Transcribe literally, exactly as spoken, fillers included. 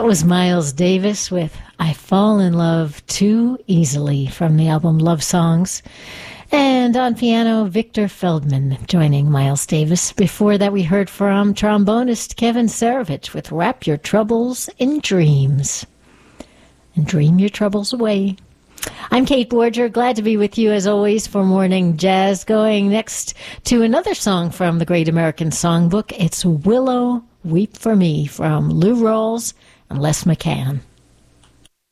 That was Miles Davis with I Fall in Love Too Easily from the album Love Songs. And on piano, Victor Feldman joining Miles Davis. Before that, we heard from trombonist Kevin Sarovich with Wrap Your Troubles in Dreams. And dream your troubles away. I'm Kate Borger, glad to be with you as always for Morning Jazz. Going next to another song from the Great American Songbook. It's Willow Weep for Me from Lou Rawls and Les McCann.